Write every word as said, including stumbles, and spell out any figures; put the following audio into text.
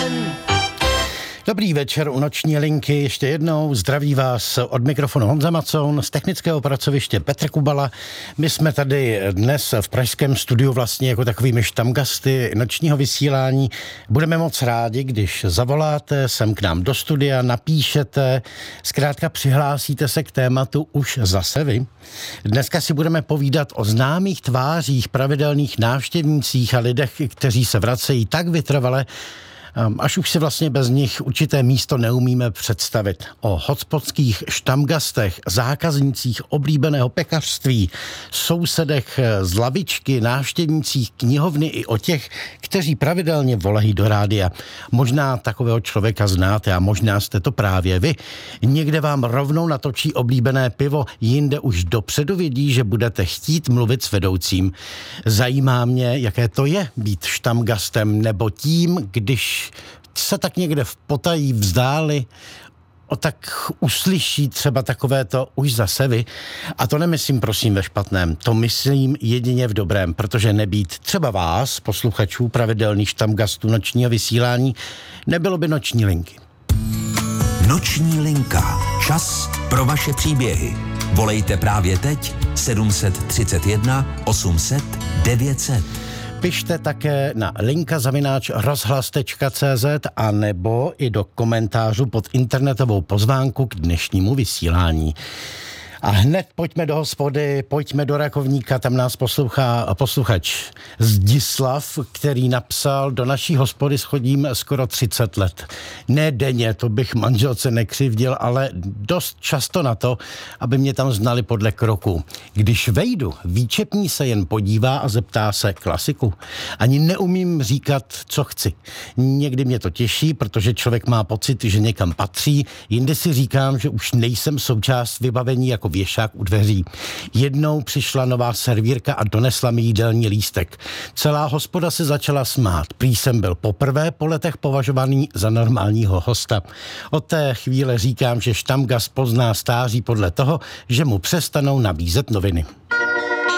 den. Dobrý večer u Noční linky. Ještě jednou zdraví vás od mikrofonu Honza Macoun, z technického pracoviště Petr Kubala. My jsme tady dnes v pražském studiu vlastně jako takovými štamgasty nočního vysílání. Budeme moc rádi, když zavoláte sem k nám do studia, napíšete, zkrátka přihlásíte se k tématu už zase vy. Dneska si budeme povídat o známých tvářích, pravidelných návštěvnících a lidech, kteří se vracejí tak vytrvale, až už si vlastně bez nich určité místo neumíme představit. O hotspotských štamgastech, zákaznících oblíbeného pekařství, sousedech z lavičky, návštěvnících knihovny i o těch, kteří pravidelně volají do rádia. Možná takového člověka znáte a možná jste to právě vy. Někde vám rovnou natočí oblíbené pivo, jinde už dopředu vědí, že budete chtít mluvit s vedoucím. Zajímá mě, jaké to je být štamgastem, nebo tím, když se tak někde v potají vzdáli, o tak uslyší třeba takovéto už zase vy. A to nemyslím prosím ve špatném, to myslím jedině v dobrém, protože nebýt třeba vás, posluchačů pravidelných štamgastů nočního vysílání, nebylo by Noční linky. Noční linka. Čas pro vaše příběhy. Volejte právě teď sedm set třicet jedna osm set devět set. Pište také na linka zavináč rozhlas tečka cé zet a nebo i do komentářů pod internetovou pozvánku k dnešnímu vysílání. A hned pojďme do hospody, pojďme do Rakovníka, tam nás poslouchá posluchač Zdislav, který napsal: do naší hospody schodím skoro třicet let. Ne denně, to bych manželce nekřivdil, ale dost často na to, aby mě tam znali podle kroku. Když vejdu, výčepní se jen podívá a zeptá se: klasiku? Ani neumím říkat, co chci. Někdy mě to těší, protože člověk má pocit, že někam patří, jindy si říkám, že už nejsem součást vybavení jako věšák u dveří. Jednou přišla nová servírka a donesla mi jídelní lístek. Celá hospoda se začala smát. Prý jsem byl poprvé po letech považovaný za normálního hosta. Od té chvíle říkám, že štamgast pozná stáří podle toho, že mu přestanou nabízet noviny.